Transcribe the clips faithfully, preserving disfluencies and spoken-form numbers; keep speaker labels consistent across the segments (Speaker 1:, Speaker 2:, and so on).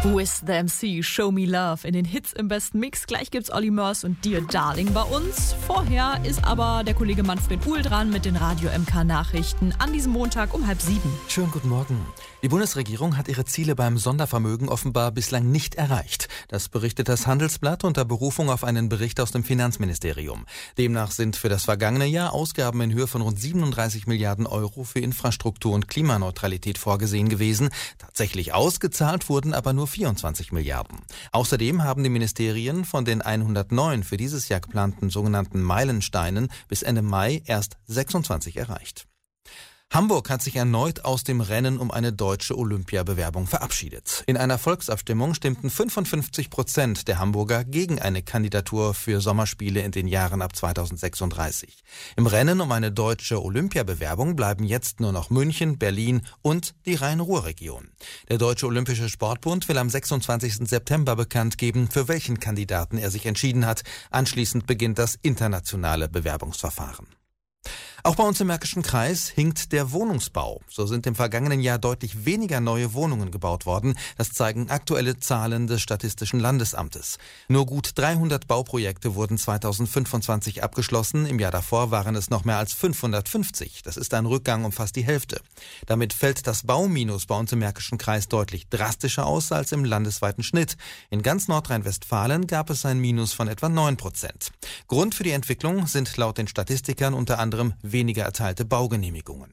Speaker 1: With the M C, Show Me Love in den Hits im besten Mix. Gleich gibt's Olly Murs und Dear Darling bei uns. Vorher ist aber der Kollege Manfred Uhl dran mit den Radio M K Nachrichten an diesem Montag um halb sieben.
Speaker 2: Schönen guten Morgen. Die Bundesregierung hat ihre Ziele beim Sondervermögen offenbar bislang nicht erreicht. Das berichtet das Handelsblatt unter Berufung auf einen Bericht aus dem Finanzministerium. Demnach sind für das vergangene Jahr Ausgaben in Höhe von rund siebenunddreißig Milliarden Euro für Infrastruktur und Klimaneutralität vorgesehen gewesen. Tatsächlich ausgezahlt wurden aber nur vierundzwanzig Milliarden. Außerdem haben die Ministerien von den hundertneun für dieses Jahr geplanten sogenannten Meilensteinen bis Ende Mai erst sechsundzwanzig erreicht. Hamburg hat sich erneut aus dem Rennen um eine deutsche Olympiabewerbung verabschiedet. In einer Volksabstimmung stimmten fünfundfünfzig Prozent der Hamburger gegen eine Kandidatur für Sommerspiele in den Jahren ab zweitausendsechsunddreißig. Im Rennen um eine deutsche Olympiabewerbung bleiben jetzt nur noch München, Berlin und die Rhein-Ruhr-Region. Der Deutsche Olympische Sportbund will am sechsundzwanzigsten September bekannt geben, für welchen Kandidaten er sich entschieden hat. Anschließend beginnt das internationale Bewerbungsverfahren. Auch bei uns im Märkischen Kreis hinkt der Wohnungsbau. So sind im vergangenen Jahr deutlich weniger neue Wohnungen gebaut worden. Das zeigen aktuelle Zahlen des Statistischen Landesamtes. Nur gut dreihundert Bauprojekte wurden zweitausendfünfundzwanzig abgeschlossen. Im Jahr davor waren es noch mehr als fünfhundertfünfzig. Das ist ein Rückgang um fast die Hälfte. Damit fällt das Bauminus bei uns im Märkischen Kreis deutlich drastischer aus als im landesweiten Schnitt. In ganz Nordrhein-Westfalen gab es ein Minus von etwa neun Prozent. Grund für die Entwicklung sind laut den Statistikern unter anderem weniger erteilte Baugenehmigungen.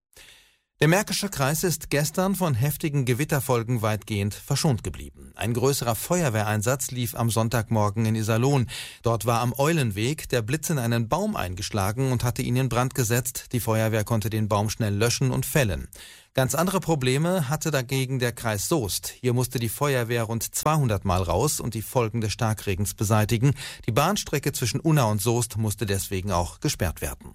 Speaker 2: Der Märkische Kreis ist gestern von heftigen Gewitterfolgen weitgehend verschont geblieben. Ein größerer Feuerwehreinsatz lief am Sonntagmorgen in Iserlohn. Dort war am Eulenweg der Blitz in einen Baum eingeschlagen und hatte ihn in Brand gesetzt. Die Feuerwehr konnte den Baum schnell löschen und fällen. Ganz andere Probleme hatte dagegen der Kreis Soest. Hier musste die Feuerwehr rund zweihundert Mal raus und die Folgen des Starkregens beseitigen. Die Bahnstrecke zwischen Unna und Soest musste deswegen auch gesperrt werden.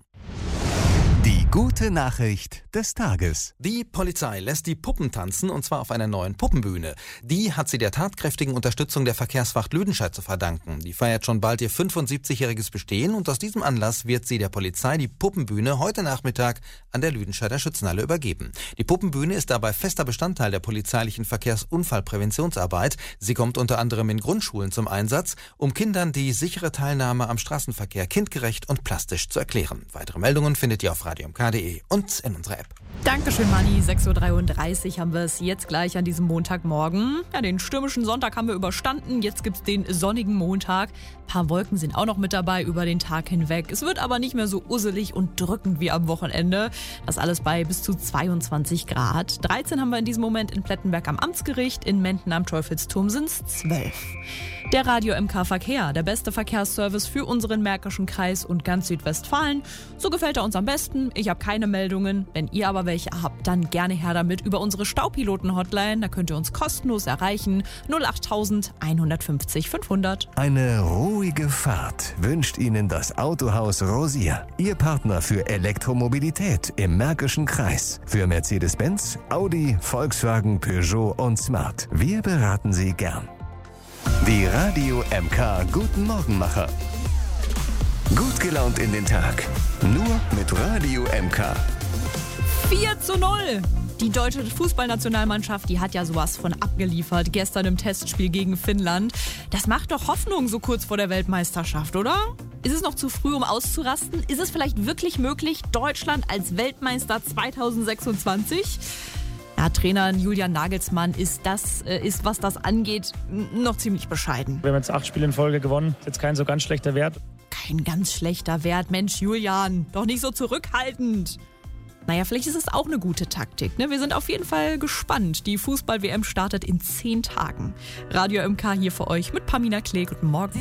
Speaker 3: Die gute Nachricht des Tages.
Speaker 2: Die Polizei lässt die Puppen tanzen, und zwar auf einer neuen Puppenbühne. Die hat sie der tatkräftigen Unterstützung der Verkehrswacht Lüdenscheid zu verdanken. Die feiert schon bald ihr fünfundsiebzigjähriges Bestehen, und aus diesem Anlass wird sie der Polizei die Puppenbühne heute Nachmittag an der Lüdenscheider Schützenhalle übergeben. Die Puppenbühne ist dabei fester Bestandteil der polizeilichen Verkehrsunfallpräventionsarbeit. Sie kommt unter anderem in Grundschulen zum Einsatz, um Kindern die sichere Teilnahme am Straßenverkehr kindgerecht und plastisch zu erklären. Weitere Meldungen findet ihr auf radio m k punkt d e und in unserer App.
Speaker 1: Dankeschön, Manni. sechs Uhr dreiunddreißig haben wir es jetzt gleich an diesem Montagmorgen. Ja, den stürmischen Sonntag haben wir überstanden. Jetzt gibt's den sonnigen Montag. Ein paar Wolken sind auch noch mit dabei über den Tag hinweg. Es wird aber nicht mehr so usselig und drückend wie am Wochenende. Das alles bei bis zu zweiundzwanzig Grad. dreizehn haben wir in diesem Moment in Plettenberg am Amtsgericht. In Menden am Teufelsturm sind es zwölf. Der Radio M K Verkehr, der beste Verkehrsservice für unseren Märkischen Kreis und ganz Südwestfalen. So gefällt er uns am besten. Ich habe keine Meldungen. Wenn ihr aber welche habt, dann gerne her damit über unsere Staupiloten-Hotline. Da könnt ihr uns kostenlos erreichen. null acht einhundertfünfzig fünfhundert.
Speaker 3: Eine ruhige Fahrt wünscht Ihnen das Autohaus Rosier. Ihr Partner für Elektromobilität im Märkischen Kreis. Für Mercedes-Benz, Audi, Volkswagen, Peugeot und Smart. Wir beraten Sie gern. Die Radio M K Guten Morgenmacher. Gut gelaunt in den Tag. Nur mit Radio M K.
Speaker 1: vier zu null. Die deutsche Fußballnationalmannschaft, die hat ja sowas von abgeliefert. Gestern im Testspiel gegen Finnland. Das macht doch Hoffnung so kurz vor der Weltmeisterschaft, oder? Ist es noch zu früh, um auszurasten? Ist es vielleicht wirklich möglich, Deutschland als Weltmeister zweitausendsechsundzwanzig? Ja, Trainer Julian Nagelsmann ist, das, ist, was das angeht, noch ziemlich bescheiden.
Speaker 4: Wir haben jetzt acht Spiele in Folge gewonnen. Ist jetzt kein so ganz schlechter Wert.
Speaker 1: Kein ganz schlechter Wert. Mensch, Julian, doch nicht so zurückhaltend. Naja, vielleicht ist es auch eine gute Taktik, ne? Wir sind auf jeden Fall gespannt. Die Fußball-W M startet in zehn Tagen. Radio M K hier für euch mit Pamina Klee. Guten Morgen.